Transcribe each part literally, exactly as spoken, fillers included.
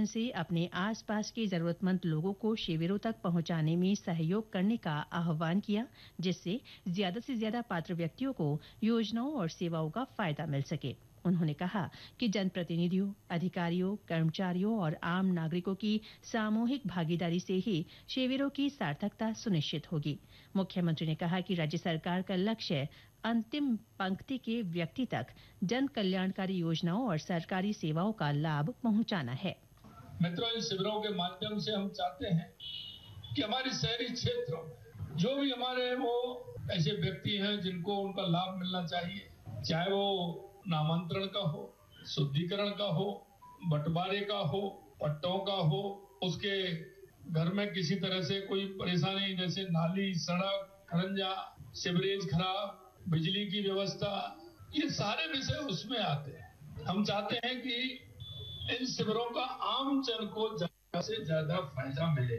से अपने आसपास के जरूरतमंद लोगों को शिविरों तक पहुंचाने में सहयोग करने का आह्वान किया, जिससे ज्यादा से ज्यादा पात्र व्यक्तियों को योजनाओं और सेवाओं का फायदा मिल सके। उन्होंने कहा कि जनप्रतिनिधियों, अधिकारियों, कर्मचारियों और आम नागरिकों की सामूहिक भागीदारी से ही शिविरों की सार्थकता सुनिश्चित होगी। मुख्यमंत्री ने कहा कि राज्य सरकार का लक्ष्य अंतिम पंक्ति के व्यक्ति तक जन कल्याणकारी योजनाओं और सरकारी सेवाओं का लाभ पहुंचाना है। मित्रों, इन शिविरों के माध्यम से हम चाहते हैं कि हमारे शहरी क्षेत्रों में जो भी हमारे वो ऐसे व्यक्ति हैं जिनको उनका लाभ मिलना चाहिए, चाहे वो नामांतरण का हो, शुद्धिकरण का हो, बंटवारे का हो, पट्टों का हो, उसके घर में किसी तरह से कोई परेशानी जैसे नाली, सड़क, खरंजा, सीवरेज खराब, बिजली की व्यवस्था, ये सारे विषय उसमें आते हैं। हम चाहते हैं कि इन शिविरों का आम जन को ज्यादा से ज्यादा फायदा मिले।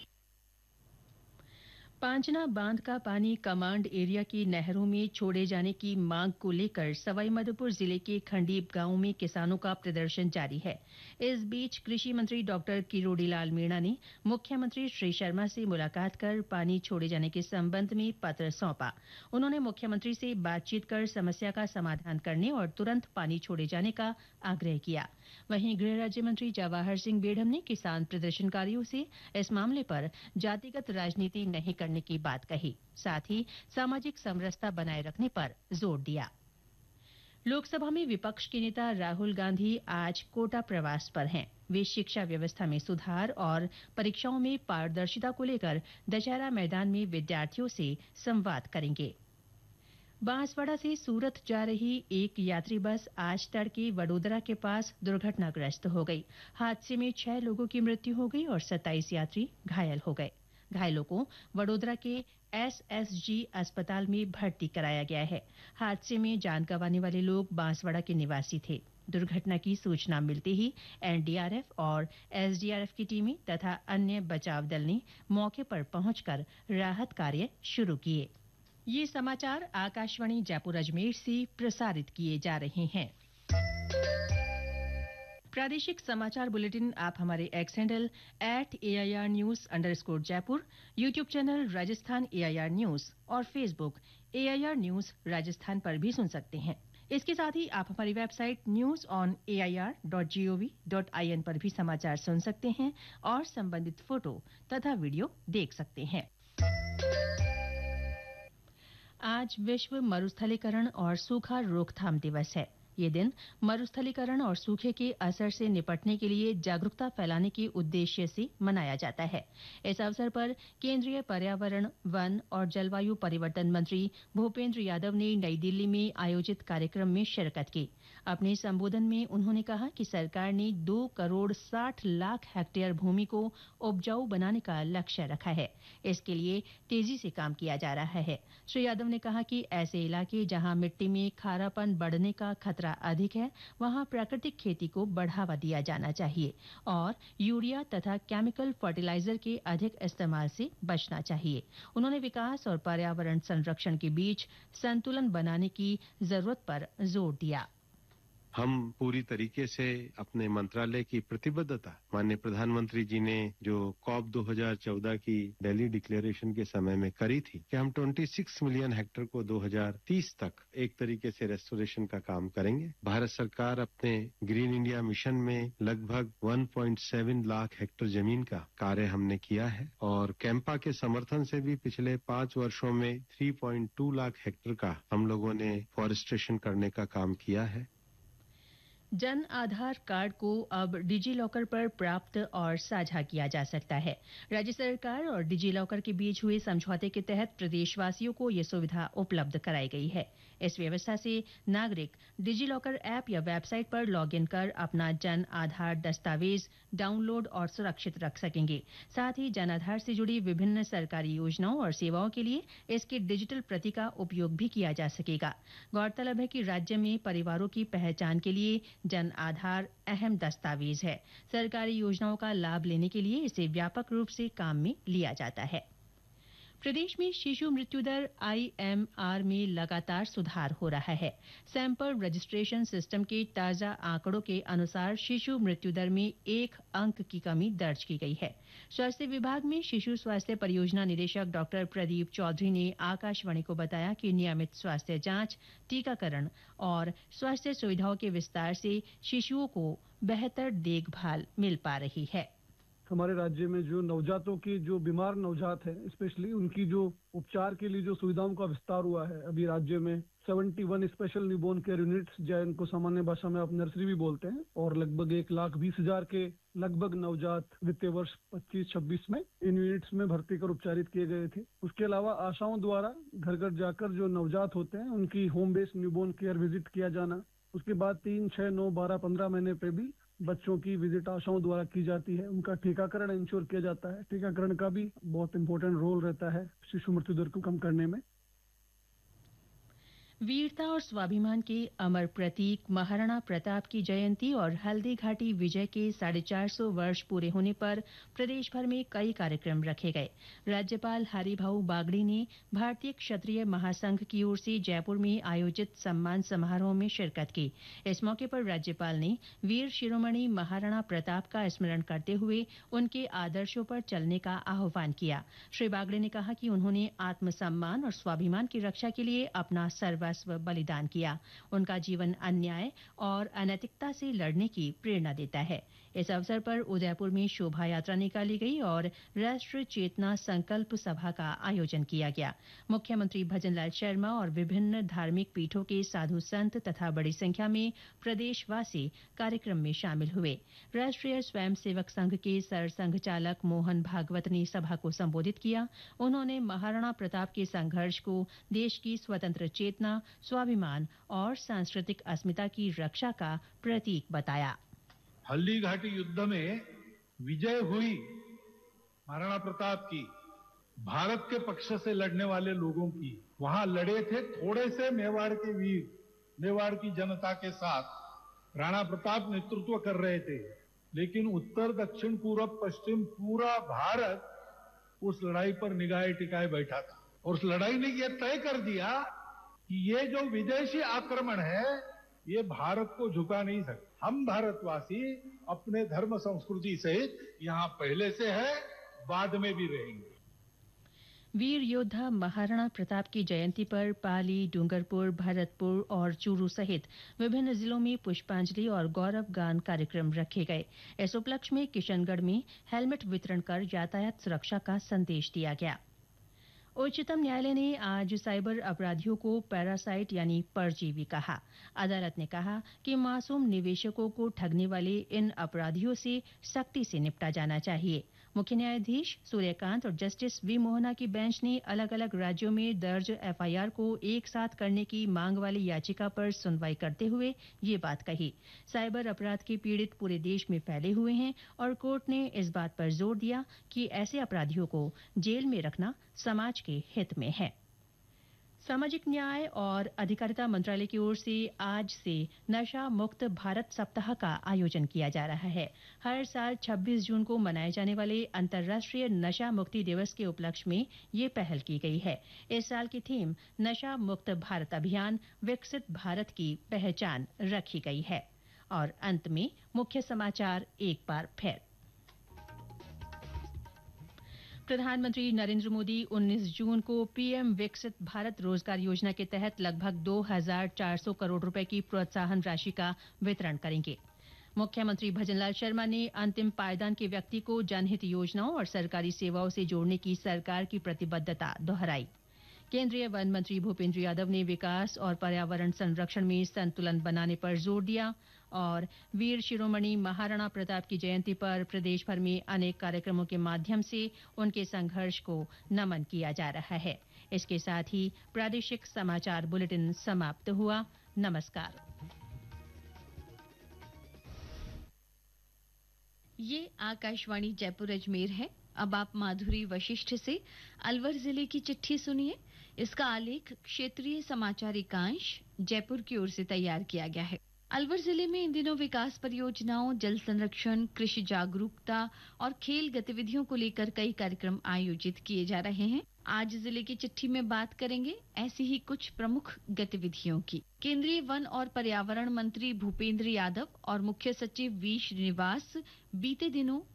पांचना बांध का पानी कमांड एरिया की नहरों में छोड़े जाने की मांग को लेकर सवाईमाधोपुर जिले के खंडीप गांव में किसानों का प्रदर्शन जारी है। इस बीच कृषि मंत्री डॉक्टर किरोड़ी लाल मीणा ने मुख्यमंत्री श्री शर्मा से मुलाकात कर पानी छोड़े जाने के संबंध में पत्र सौंपा। उन्होंने मुख्यमंत्री से बातचीत कर समस्या का समाधान करने और तुरंत पानी छोड़े जाने का आग्रह किया। वहीं गृह राज्य मंत्री जवाहर सिंह बेढ़म ने किसान प्रदर्शनकारियों से इस मामले पर जातिगत राजनीति नहीं करने की बात कही। साथ ही सामाजिक समरसता बनाए रखने पर जोर दिया। लोकसभा में विपक्ष के नेता राहुल गांधी आज कोटा प्रवास पर हैं। वे शिक्षा व्यवस्था में सुधार और परीक्षाओं में पारदर्शिता को लेकर दशहरा मैदान में विद्यार्थियों से संवाद करेंगे। बांसवाड़ा से सूरत जा रही एक यात्री बस आज तड़के वडोदरा के पास दुर्घटनाग्रस्त हो गई। हादसे में छह लोगों की मृत्यु हो गई और सत्ताईस यात्री घायल हो गए। घायलों को वडोदरा के एसएसजी अस्पताल में भर्ती कराया गया है। हादसे में जान गंवाने वाले लोग बांसवाड़ा के निवासी थे। दुर्घटना की सूचना मिलते ही एनडीआरएफ और एसडीआरएफ की टीमें तथा अन्य बचाव दल ने मौके पर पहुंचकर राहत कार्य शुरू किए। ये समाचार आकाशवाणी जयपुर अजमेर से प्रसारित किए जा रहे हैं। प्रादेशिक समाचार बुलेटिन आप हमारे x handle at AIR news underscore Jaipur, YouTube channel Rajasthan AIR news और फेसबुक एआईआर न्यूज राजस्थान पर भी सुन सकते हैं। इसके साथ ही आप हमारी website news on AIR dot gov dot IN पर भी समाचार सुन सकते हैं और संबंधित फोटो तथा वीडियो देख सकते हैं। आज विश्व मरुस्थलीकरण और सूखा रोकथाम दिवस है। ये दिन मरुस्थलीकरण और सूखे के असर से निपटने के लिए जागरूकता फैलाने के उद्देश्य से मनाया जाता है। इस अवसर पर केंद्रीय पर्यावरण, वन और जलवायु परिवर्तन मंत्री भूपेंद्र यादव ने नई दिल्ली में आयोजित कार्यक्रम में शिरकत की। अपने संबोधन में उन्होंने कहा कि सरकार ने दो करोड़ साठ लाख हेक्टेयर भूमि को उपजाऊ बनाने का लक्ष्य रखा है। इसके लिए तेजी से काम किया जा रहा है। श्री यादव ने कहा कि ऐसे इलाके जहां मिट्टी में खारापन बढ़ने का खतरा अधिक है, वहां प्राकृतिक खेती को बढ़ावा दिया जाना चाहिए और यूरिया तथा केमिकल फर्टिलाइजर के अधिक इस्तेमाल से बचना चाहिए। उन्होंने विकास और पर्यावरण संरक्षण के बीच संतुलन बनाने की जरूरत पर जोर दिया। हम पूरी तरीके से अपने मंत्रालय की प्रतिबद्धता माननीय प्रधानमंत्री जी ने जो कॉप दो हज़ार चौदह की दिल्ली डिक्लेरेशन के समय में करी थी कि हम छब्बीस मिलियन हेक्टेयर को दो हज़ार तीस तक एक तरीके से रेस्टोरेशन का काम करेंगे। भारत सरकार अपने ग्रीन इंडिया मिशन में लगभग एक पॉइंट सात लाख हेक्टेयर जमीन का कार्य हमने किया है और कैंपा के समर्थन से भी पिछले पांच वर्षों में तीन पॉइंट दो लाख हेक्टेयर का हम लोगों ने फॉरेस्टेशन करने का काम किया है। जन आधार कार्ड को अब डिजी लॉकर पर प्राप्त और साझा किया जा सकता है। राज्य सरकार और डिजी लॉकर के बीच हुए समझौते के तहत प्रदेशवासियों को यह सुविधा उपलब्ध कराई गई है। इस व्यवस्था से नागरिक डिजी लॉकर ऐप या वेबसाइट पर लॉगिन कर अपना जन आधार दस्तावेज डाउनलोड और सुरक्षित रख सकेंगे। साथ ही जन आधार से जुड़ी विभिन्न सरकारी योजनाओं और सेवाओं के लिए इसकी डिजिटल प्रति का उपयोग भी किया जा सकेगा। गौरतलब है कि राज्य में परिवारों की पहचान के लिए जन आधार अहम दस्तावेज है। सरकारी योजनाओं का लाभ लेने के लिए इसे व्यापक रूप से काम में लिया जाता है। प्रदेश में शिशु मृत्यु दर आई एम आर में लगातार सुधार हो रहा है। सैंपल रजिस्ट्रेशन सिस्टम के ताजा आंकड़ों के अनुसार शिशु मृत्यु दर में एक अंक की कमी दर्ज की गई है। स्वास्थ्य विभाग में शिशु स्वास्थ्य परियोजना निदेशक डॉक्टर प्रदीप चौधरी ने आकाशवाणी को बताया कि नियमित स्वास्थ्य जांच, टीकाकरण और स्वास्थ्य सुविधाओं के विस्तार से शिशुओं को बेहतर देखभाल मिल पा रही है। हमारे राज्य में जो नवजातों की जो बीमार नवजात है, स्पेशली उनकी जो उपचार के लिए जो सुविधाओं का विस्तार हुआ है, अभी राज्य में इकहत्तर स्पेशल न्यूबॉर्न केयर यूनिट्स, जिनको सामान्य भाषा में आप नर्सरी भी बोलते हैं, और लगभग एक लाख बीस हजार के लगभग नवजात वित्तीय वर्ष पच्चीस छब्बीस में इन यूनिट्स में भर्ती कर उपचारित किए गए थे। उसके अलावा आशाओं द्वारा घर घर जाकर जो नवजात होते हैं उनकी home based newborn care visit किया जाना, उसके बाद तीन छह नौ बारह पंद्रह महीने पे भी बच्चों की विजिट आशाओं द्वारा की जाती है। उनका टीकाकरण इंश्योर किया जाता है। टीकाकरण का भी बहुत इंपॉर्टेंट रोल रहता है शिशु मृत्यु दर को कम करने में। वीरता और स्वाभिमान के अमर प्रतीक महाराणा प्रताप की जयंती और हल्दी घाटी विजय के साढ़े चार सौ वर्ष पूरे होने पर प्रदेश भर में कई कार्यक्रम रखे गए। राज्यपाल हरिभाऊ बागड़ी ने भारतीय क्षत्रिय महासंघ की ओर से जयपुर में आयोजित सम्मान समारोह में शिरकत की। इस मौके पर राज्यपाल ने वीर शिरोमणि महाराणा प्रताप का स्मरण करते हुए उनके आदर्शों पर चलने का आह्वान किया। श्री बागड़ी ने कहा कि उन्होंने आत्मसम्मान और स्वाभिमान की रक्षा के लिए अपना सर्व बलिदान किया। उनका जीवन अन्याय और अनैतिकता से लड़ने की प्रेरणा देता है। इस अवसर पर उदयपुर में शोभा यात्रा निकाली गई और राष्ट्र चेतना संकल्प सभा का आयोजन किया गया। मुख्यमंत्री भजनलाल शर्मा और विभिन्न धार्मिक पीठों के साधु संत तथा बड़ी संख्या में प्रदेशवासी कार्यक्रम में शामिल हुए। राष्ट्रीय स्वयंसेवक संघ के सरसंघ चालक मोहन भागवत ने सभा को संबोधित किया। उन्होंने महाराणा प्रताप के संघर्ष को देश की स्वतंत्र चेतना, स्वाभिमान और सांस्कृतिक अस्मिता की रक्षा का प्रतीक बताया। हल्दी घाटी युद्ध में विजय हुई महाराणा प्रताप की, भारत के पक्ष से लड़ने वाले लोगों की। वहां लड़े थे थोड़े से मेवाड़ के वीर, मेवाड़ की जनता के साथ राणा प्रताप नेतृत्व कर रहे थे, लेकिन उत्तर दक्षिण पूर्व पश्चिम पूरा भारत उस लड़ाई पर निगाहें टिकाए बैठा था। और उस लड़ाई ने यह तय कर दिया कि ये जो विदेशी आक्रमण है ये भारत को झुका नहीं सकता। हम भारतवासी अपने धर्म संस्कृति सहित यहाँ पहले से है, बाद में भी रहेंगे। वीर योद्धा महाराणा प्रताप की जयंती पर पाली, डूंगरपुर, भरतपुर और चूरू सहित विभिन्न जिलों में पुष्पांजलि और गौरव गान कार्यक्रम रखे गए। इस उपलक्ष्य में किशनगढ़ में हेलमेट वितरण कर यातायात सुरक्षा का संदेश दिया गया। उच्चतम न्यायालय ने आज साइबर अपराधियों को पैरासाइट यानी परजीवी कहा। अदालत ने कहा कि मासूम निवेशकों को ठगने वाले इन अपराधियों से सख्ती से निपटा जाना चाहिए। मुख्य न्यायाधीश सूर्यकांत और जस्टिस वी मोहना की बेंच ने अलग अलग राज्यों में दर्ज एफ आई आर को एक साथ करने की मांग वाली याचिका पर सुनवाई करते हुए ये बात कही। साइबर अपराध के पीड़ित पूरे देश में फैले हुए हैं और कोर्ट ने इस बात पर जोर दिया कि ऐसे अपराधियों को जेल में रखना समाज के हित में है। सामाजिक न्याय और अधिकारिता मंत्रालय की ओर से आज से नशा मुक्त भारत सप्ताह का आयोजन किया जा रहा है। हर साल छब्बीस जून को मनाए जाने वाले अंतर्राष्ट्रीय नशा मुक्ति दिवस के उपलक्ष्य में ये पहल की गई है। इस साल की थीम नशा मुक्त भारत अभियान, विकसित भारत की पहचान रखी गई है। और अंत में मुख्य समाचार एक बार फिर। प्रधानमंत्री नरेंद्र मोदी उन्नीस जून को पीएम विकसित भारत रोजगार योजना के तहत लगभग दो हजार चार सौ करोड़ रुपए की प्रोत्साहन राशि का वितरण करेंगे। मुख्यमंत्री भजनलाल शर्मा ने अंतिम पायदान के व्यक्ति को जनहित योजनाओं और सरकारी सेवाओं से जोड़ने की सरकार की प्रतिबद्धता दोहराई। केंद्रीय वन मंत्री भूपेंद्र यादव ने विकास और पर्यावरण संरक्षण में संतुलन बनाने पर जोर दिया। और वीर शिरोमणि महाराणा प्रताप की जयंती पर प्रदेश भर में अनेक कार्यक्रमों के माध्यम से उनके संघर्ष को नमन किया जा रहा है। इसके साथ ही प्रादेशिक समाचार बुलेटिन समाप्त हुआ। नमस्कार। ये आकाशवाणी जयपुर अजमेर है। अब आप माधुरी वशिष्ठ से अलवर जिले की चिट्ठी सुनिए। इसका आलेख क्षेत्रीय समाचार एकांश जयपुर की ओर से तैयार किया गया है। अलवर जिले में इन दिनों विकास परियोजनाओं, जल संरक्षण, कृषि जागरूकता और खेल गतिविधियों को लेकर कई कार्यक्रम आयोजित किए जा रहे हैं। आज जिले की चिट्ठी में बात करेंगे ऐसी ही कुछ प्रमुख गतिविधियों की। केंद्रीय वन और पर्यावरण मंत्री भूपेंद्र यादव और मुख्य सचिव वी श्रीनिवास बीते दिनों